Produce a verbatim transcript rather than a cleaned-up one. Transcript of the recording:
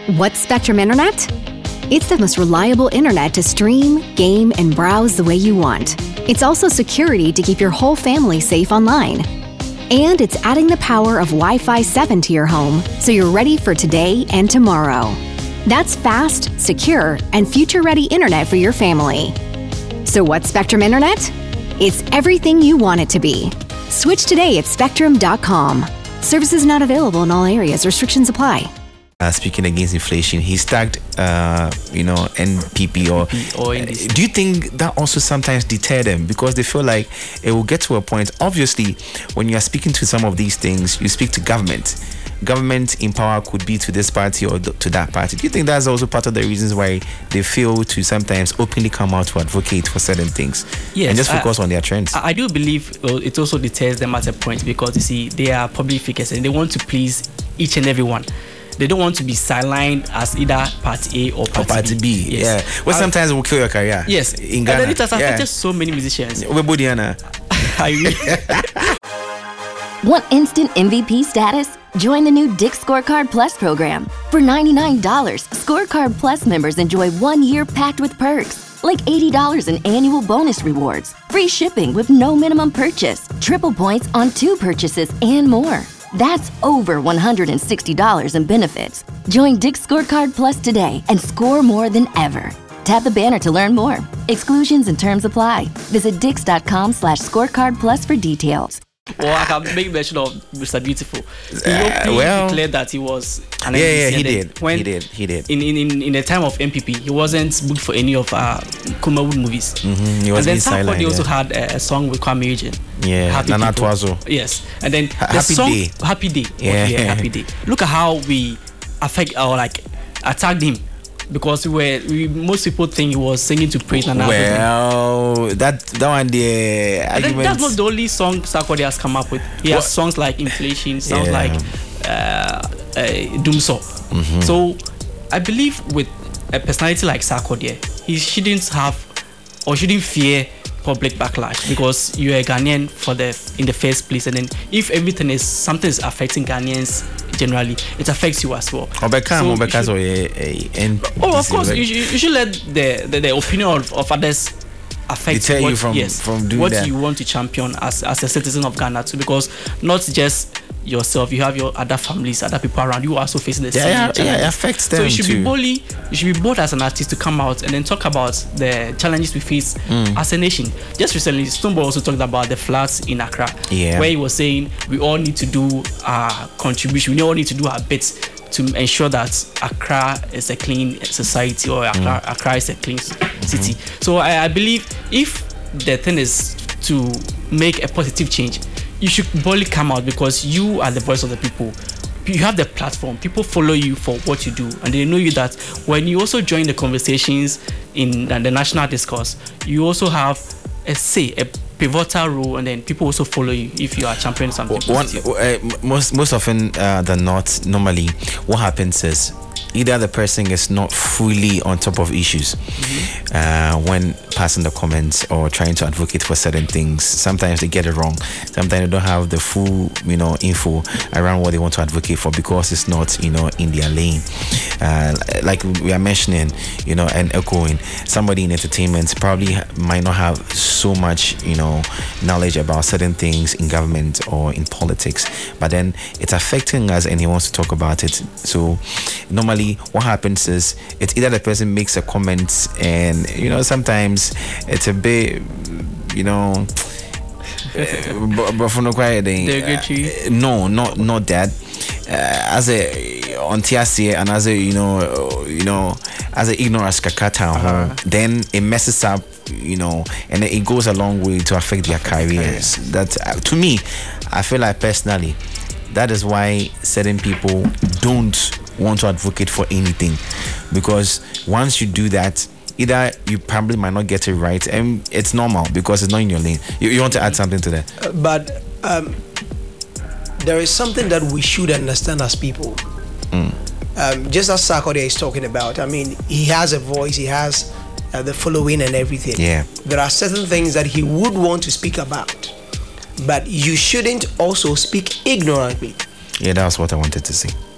What's Spectrum Internet? It's the most reliable internet to stream, game, and browse the way you want. It's also security to keep your whole family safe online. And it's adding the power of Wi-Fi seven to your home so you're ready for today and tomorrow. That's fast, secure, and future-ready internet for your family. So what's Spectrum Internet? It's everything you want it to be. Switch today at spectrum dot com. Services not available in all areas. Restrictions apply. Uh, speaking against inflation, he's tagged, uh, you know, N P P. Or, or uh, do you think that also sometimes deter them because they feel like it will get to a point? Obviously, when you are speaking to some of these things, you speak to government. Government in power could be to this party or th- to that party. Do you think that's also part of the reasons why they fail to sometimes openly come out to advocate for certain things yes, and just focus I, on their trends? I do believe it also deters them at a point because, you see, they are public figures and they want to please each and everyone. They don't want to be sidelined as either party A or party, or party B. B. Yes. Yeah. Well, sometimes it will kill your career. Yes. In Ghana. And then it has affected yeah. so many musicians. Want instant M V P status? Join the new Dick Scorecard Plus program. For ninety-nine dollars, Scorecard Plus members enjoy one year packed with perks, like eighty dollars in annual bonus rewards, free shipping with no minimum purchase, triple points on two purchases, and more. That's over one hundred sixty dollars in benefits. Join Dick Scorecard Plus today and score more than ever. Tap the banner to learn more. Exclusions and terms apply. Visit dix.com slash scorecard plus for details. Or I can make mention of Mister Beautiful. He uh, well, declared that he was an yeah, M V P. Yeah, he did. When he did. He did. In in, in, in the time of N P P, he wasn't booked for any of uh, Kumawood movies. Mm-hmm. He was and then silent, Sarkodie also yeah. had a, a song with Kwame Eugene. Yeah, Happy Nana People. Twazo. Yes, and then H- the Happy song Day. Happy Day. Yeah. yeah, Happy Day. Look at how we affect or like attacked him. Because we were, we, most people think he was singing to praise Nana. Well, that that one the argument. That's not the only song Sarkodie has come up with. He has what? songs like Inflation, songs yeah. like uh, uh, Doomso. Mm-hmm. So I believe with a personality like Sarkodie, he shouldn't have or shouldn't fear public backlash because you're a Ghanaian for the in the first place, and then if everything is something is affecting Ghanaians generally, it affects you as well. So you should, oh, of course, you, you should let the the, the opinion of, of others affect what, you from, yes, from doing what that. you want to champion as as a citizen of Ghana too, because not just yourself, you have your other families, other people around you also facing the yeah, same yeah, challenges. Yeah, it affects them so you should too. be boldly, you should be bold as an artist to come out and then talk about the challenges we face mm. as a nation. Just recently, Stonebwoy also talked about the floods in Accra, yeah. where he was saying we all need to do our contribution, we all need to do our bits to ensure that Accra is a clean society or Accra, mm. Accra is a clean mm-hmm. city. So I, I believe if the thing is to make a positive change, you should boldly come out because you are the voice of the people. You have the platform. People follow you for what you do, and they know you that when you also join the conversations in the national discourse, you also have a say, a pivotal role, and then people also follow you if you are championing something. One, uh, most most often uh, than not, normally what happens is either the person is not fully on top of issues mm-hmm. uh, when passing the comments or trying to advocate for certain things. Sometimes they get it wrong. Sometimes they don't have the full, you know, info around what they want to advocate for because it's not, you know, in their lane. Uh, like we are mentioning, you know, and echoing, somebody in entertainment probably might not have so much, you know, knowledge about certain things in government or in politics, but then it's affecting us and he wants to talk about it. So normally what happens is it's either the person makes a comment and, you know, sometimes it's a bit, you know, uh, but for no quiet thing, uh, no, not not that. Uh, as a on T S C and as a you know you know as a ignorance kakata uh-huh. then it messes up, you know, and it goes a long way to affect their careers. That uh, to me, I feel like personally, that is why certain people don't want to advocate for anything, because once you do that, either you probably might not get it right, and it's normal because it's not in your lane. You, you want to add something to that? Uh, but um, there is something that we should understand as people. Mm. Um, just as Sarkodie is talking about, I mean, he has a voice, he has uh, the following and everything. Yeah. There are certain things that he would want to speak about, but you shouldn't also speak ignorantly. Yeah, that's what I wanted to say.